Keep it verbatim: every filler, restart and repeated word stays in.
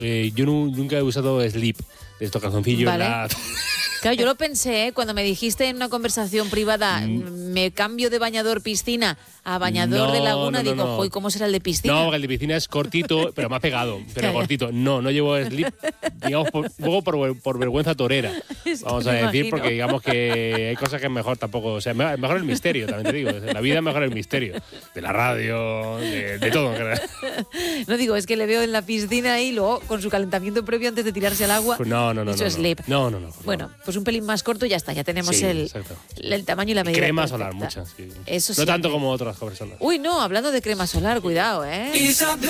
Eh, yo nu- nunca he usado slip, de estos calzoncillos. Vale. La... Claro, yo lo pensé, ¿eh? Cuando me dijiste en una conversación privada, Mm. me cambio de bañador piscina a bañador No, de laguna, no, no, digo, no. "Joy, ¿cómo será el de piscina?". No, porque el de piscina es cortito, pero más pegado, pero Ya, ya. cortito. No, no llevo slip, digamos, por, un poco por, por vergüenza torera. Es que Vamos a me decir, imagino. porque digamos que hay cosas que es mejor tampoco. O sea, me- mejor el misterio, también te digo. En la vida es mejor el misterio. De la radio, de, de todo. en general. No digo, es que le veo en la piscina ahí, luego con su calentamiento previo antes de tirarse al agua. Pues no, no, no. y su no, no. slip. No, no, no. no. Bueno, pues un pelín más corto y ya está, ya tenemos Sí, el, exacto. el tamaño y la Y medida. crema perfecta. solar, muchas. Sí. Eso No sí. tanto como otras personas. Uy, no, hablando de crema solar, cuidado, ¿eh?